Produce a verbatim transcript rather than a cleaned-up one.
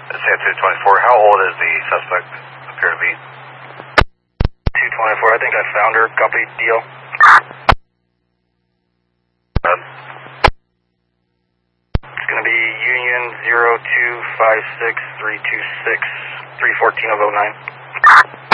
San two twenty-four, how old is the suspect appear to be? two twenty-four, I think I found her. Copy, deal. Uh, It's going to be Union zero two five six three two six three one four oh nine.